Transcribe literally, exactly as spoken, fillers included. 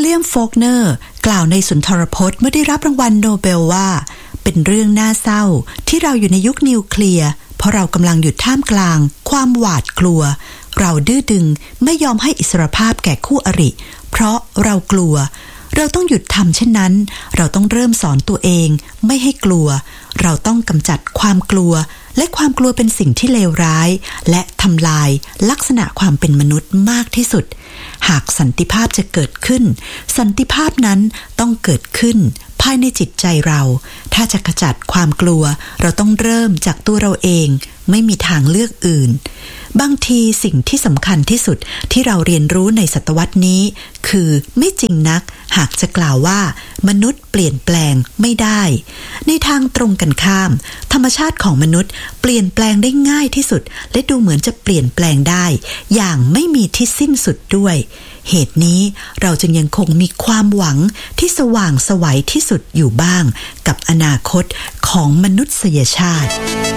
เลียมโฟกเนอร์กล่าวในสุนทรพจน์เมื่อได้รับรางวัลโนเบลว่าเป็นเรื่องน่าเศร้าที่เราอยู่ในยุคนิวเคลียร์เพราะเรากำลังอยู่ท่ามกลางความหวาดกลัวเราดื้อดึงไม่ยอมให้อิสรภาพแก่คู่อริเพราะเรากลัวเราต้องหยุดทำเช่นนั้นเราต้องเริ่มสอนตัวเองไม่ให้กลัวเราต้องกำจัดความกลัวและความกลัวเป็นสิ่งที่เลวร้ายและทำลายลักษณะความเป็นมนุษย์มากที่สุดหากสันติภาพจะเกิดขึ้นสันติภาพนั้นต้องเกิดขึ้นภายในจิตใจเราถ้าจะขจัดความกลัวเราต้องเริ่มจากตัวเราเองไม่มีทางเลือกอื่นบางทีสิ่งที่สำคัญที่สุดที่เราเรียนรู้ในศตวรรษนี้คือไม่จริงนักหากจะกล่าวว่ามนุษย์เปลี่ยนแปลงไม่ได้ในทางตรงกันข้ามธรรมชาติของมนุษย์เปลี่ยนแปลงได้ง่ายที่สุดและดูเหมือนจะเปลี่ยนแปลงได้อย่างไม่มีที่สิ้นสุดด้วยเหตุนี้เราจึงยังคงมีความหวังที่สว่างไสวที่สุดอยู่บ้างกับอนาคตของมนุษยชาติ